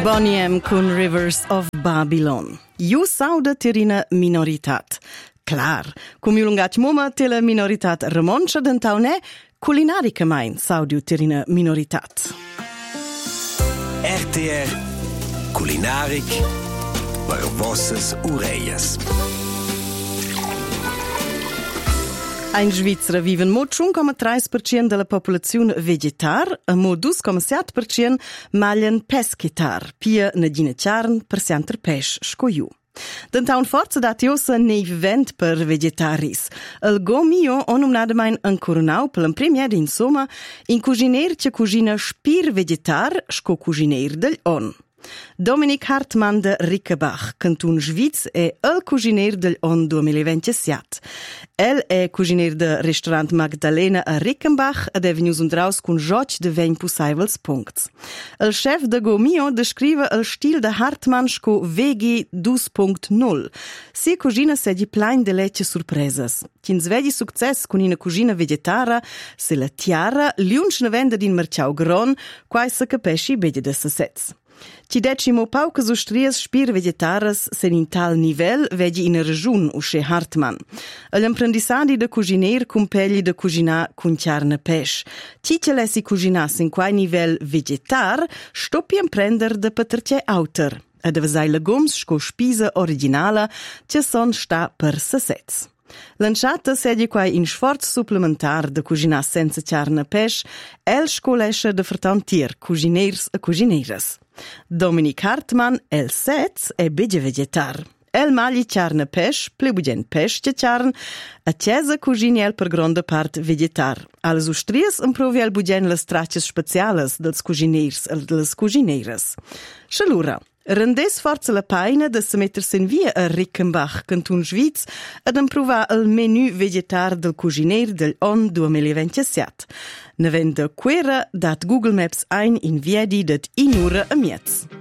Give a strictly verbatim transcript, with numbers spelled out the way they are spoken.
Bonnie M. con Rivers of Babylon. Ju sauda tirina minoritat. Clar, cum ju lungac muma tila minoritat romanscha d'entaune, culinarica main saudiu tirina minoritat. R T R Culinarik per vossas orelhas. In Svizzera viven mo un komma tre per cento della popolazione vegetar, e mo due komma sette per cento maglian pescetar, pia nadina charn per sianter pesch scoiu. D'entaun forza dati ossa nei vivent per vegetaris. El gomio onum nademain ancorunau per l'impremier insomma in cuciner ce cucina spir vegetar sco cuciner del on. Dominic Hartmann de Rickenbach, Canton Schwyz, è il cucinier del on duemilaventisette. El è cucinier del restaurant Magdalena a Rickenbach ed è venuto un draus con gioc de vegn possibils punkts. Il chef de Gomio descrive il stil de Hartmann sco V G due punto null. Sia cucina sedi plein de lecce surpresas. Chins vedi success con una cucina vegetara, se la tiara, liunch ne vende din merciau gron, quai se capesci bede de sasets. Ci decimo paucas ustrias spir vegetaras sen in tal nivel vegi in regiun usce Hartmann. L'apprendissadi de cuciner cumpegli de cucinar cun charne pesch. Ci ce lessi cucinar sin quai nivel vegetar, stoppi imprender de paterce auter. Ed avesai legums sco spisa originala, ce son sta per sasets. Lanciata sedia quai in sforz supplementar de cucinar senza charne pesch, el scolesce de vertantier cuciners e cucineras. Dominic Hartmann, el sets, è bege vegetar. El magli charne pesch, plebugen pesch ce charn, a cesa cucini el per gronda part vegetar. Als ustrias improvi el bugen las traces specialas dels cuciners e dels cucineras. Chalura. Rendes forza la paina de se mettersi in via a Rickenbach, Canton Schwyz, ed improvar il menu vegetar del cuciner del on duemilaventisette. Ne vende quera dat Google Maps ein in viedi dat inura a miez.